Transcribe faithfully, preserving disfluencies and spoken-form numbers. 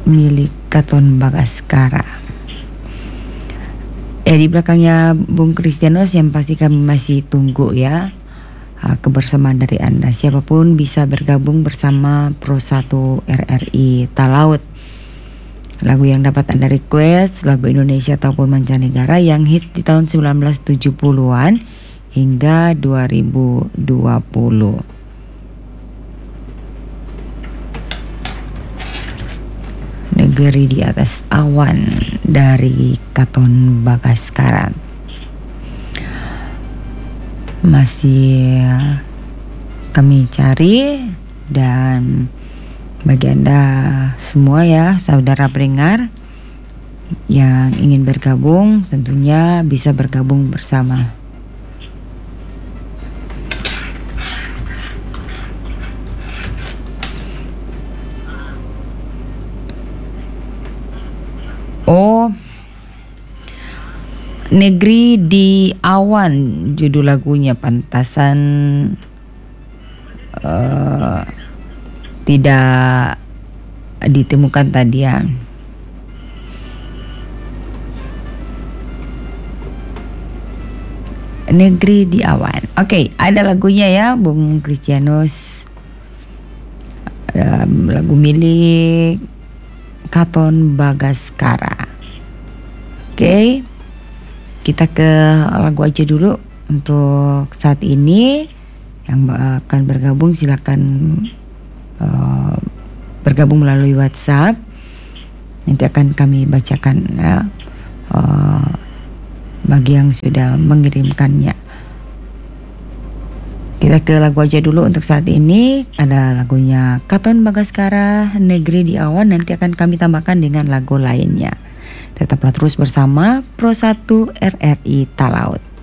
milik Katon Bagaskara. Eh di belakangnya Bung Kristianus, yang pasti kami masih tunggu ya uh, kebersamaan dari Anda. Siapapun bisa bergabung bersama Pro satu R R I Talaut. Lagu yang dapat Anda request, lagu Indonesia ataupun mancanegara yang hits di tahun sembilan belas tujuh puluhan hingga dua ribu dua puluh. Negeri di Atas Awan dari Katon Bagaskara. Masih kami cari, dan bagi Anda semua ya saudara pendengar yang ingin bergabung, tentunya bisa bergabung bersama. Oh, Negeri di Awan judul lagunya, pantasan uh, tidak ditemukan tadi ya. Negeri di Awan. Oke, okay, ada lagunya ya Bung Kristianus. Ada lagu milik Katon Bagaskara. Oke, okay. Kita ke lagu aja dulu untuk saat ini. Yang akan bergabung silakan uh, bergabung melalui WhatsApp. Nanti akan kami bacakan ya, uh, bagi yang sudah mengirimkannya. Kita ke lagu aja dulu untuk saat ini. Ada lagunya Katon Bagaskara, Negeri di Awan. Nanti akan kami tambahkan dengan lagu lainnya. Tetaplah terus bersama Pro satu R R I Talaut.